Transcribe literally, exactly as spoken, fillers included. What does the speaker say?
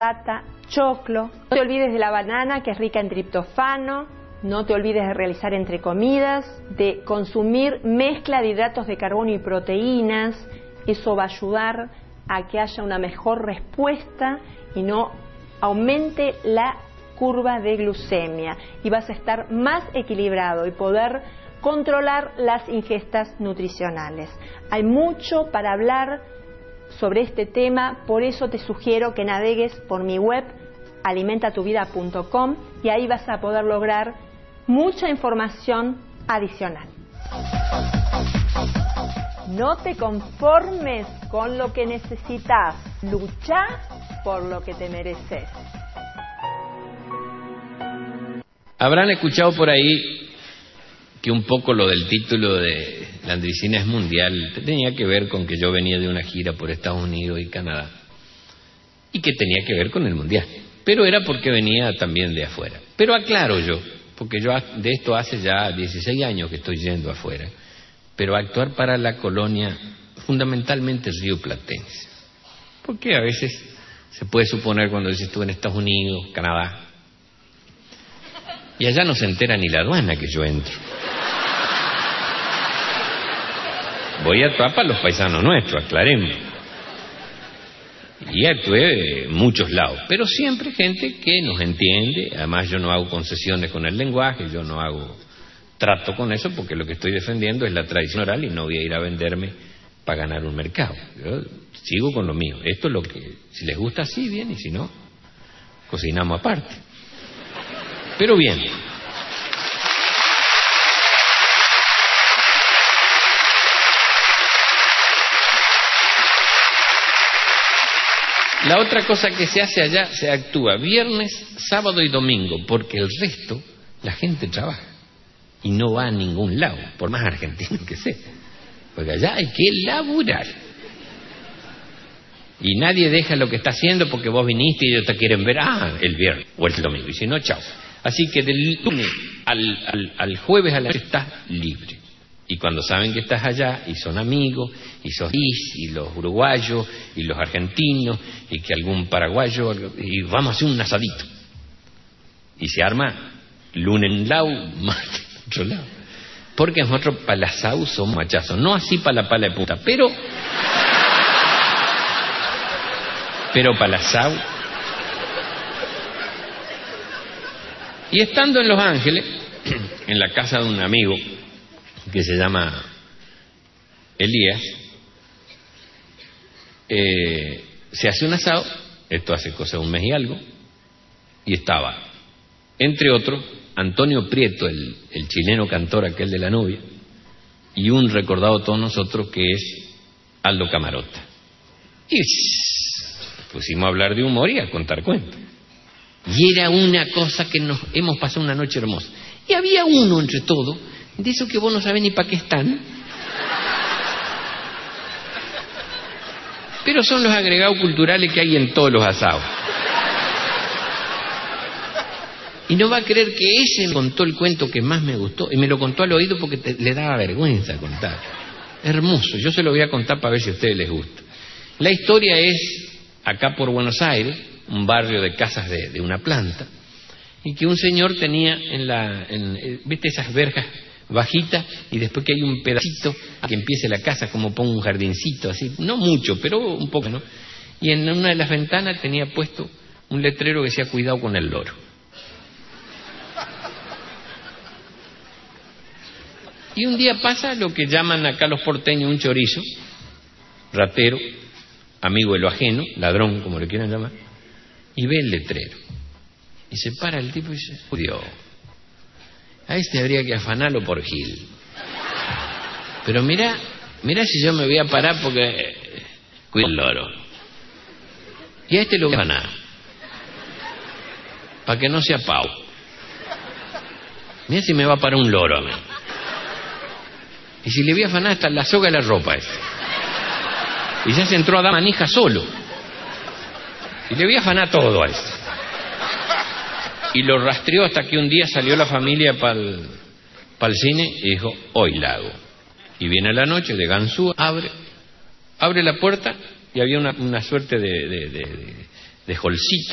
choclo. No te olvides de la banana, que es rica en triptofano. No te olvides de realizar entre comidas, de consumir mezcla de hidratos de carbono y proteínas. Eso va a ayudar a que haya una mejor respuesta y no aumente la curva de glucemia. Y vas a estar más equilibrado y poder controlar las ingestas nutricionales. Hay mucho para hablar sobre este tema, por eso te sugiero que navegues por mi web alimenta tu vida punto com y ahí vas a poder lograr mucha información adicional. No te conformes con lo que necesitas, lucha por lo que te mereces. Habrán escuchado por ahí que un poco lo del título de La Andricina es mundial tenía que ver con que yo venía de una gira por Estados Unidos y Canadá y que tenía que ver con el mundial, pero era porque venía también de afuera. Pero aclaro yo, porque yo de esto hace ya dieciséis años que estoy yendo afuera, pero actuar para la colonia fundamentalmente rioplatense, porque a veces se puede suponer cuando dices tú en Estados Unidos, Canadá, y allá no se entera ni la aduana que yo entro. Voy a actuar para los paisanos nuestros, aclaremos. Y actué en muchos lados, pero siempre gente que nos entiende. Además yo no hago concesiones con el lenguaje, yo no hago trato con eso, porque lo que estoy defendiendo es la tradición oral y no voy a ir a venderme para ganar un mercado. Yo sigo con lo mío. Esto es lo que, si les gusta así, bien, y si no, cocinamos aparte. Pero bien. La otra cosa que se hace allá, se actúa viernes, sábado y domingo, porque el resto la gente trabaja y no va a ningún lado, por más argentino que sea, porque allá hay que laburar. Y nadie deja lo que está haciendo porque vos viniste y ellos te quieren ver, ah, el viernes o el domingo, y si no, chao. Así que del lunes al, al, al jueves a la noche estás libre. Y cuando saben que estás allá y son amigos, y sos y los uruguayos, y los argentinos, y que algún paraguayo, y vamos a hacer un asadito. Y se arma lunes en un lado, martes en otro lado. Porque nosotros para el asado somos machazos, no así para la pala de puta, pero... pero para el asado. Y estando en Los Ángeles, en la casa de un amigo que se llama Elías, eh, se hace un asado, esto hace cosa de un mes y algo, y estaba, entre otros, Antonio Prieto, el, el chileno cantor aquel de La Novia, y un recordado todos nosotros que es Aldo Camarota. Y pusimos a hablar de humor y a contar cuentos. Y era una cosa que nos hemos pasado una noche hermosa. Y había uno entre todos, de esos que vos no sabés ni para qué están, pero son los agregados culturales que hay en todos los asados. Y no va a creer que ese me contó el cuento que más me gustó, y me lo contó al oído porque te, le daba vergüenza contar. Hermoso, yo se lo voy a contar para ver si a ustedes les gusta. La historia es acá por Buenos Aires, un barrio de casas de, de una planta, y que un señor tenía en la, en, ¿viste esas verjas bajitas? Y después que hay un pedacito que empiece la casa, como pongo un jardincito, así, no mucho, pero un poco, ¿no? Y en una de las ventanas tenía puesto un letrero que decía cuidado con el loro. Y un día pasa lo que llaman acá los porteños un chorizo, ratero, amigo de lo ajeno, ladrón, como le quieran llamar, y ve el letrero. Y se para el tipo y dice, Dios, a este habría que afanarlo por Gil. Pero mirá, mirá si yo me voy a parar porque eh, cuida el loro. Y a este lo voy a afanar, para que no sea pavo. Mirá si me va a parar un loro a mí. Y si le voy a afanar hasta la soga de la ropa ese. Y ya se entró a dar manija solo. Y le voy a afanar todo a ese. Y lo rastreó hasta que un día salió la familia para el cine y dijo, hoy la hago. Y viene la noche de ganzúa, abre, abre la puerta y había una, una suerte de, de, de, de, de holcito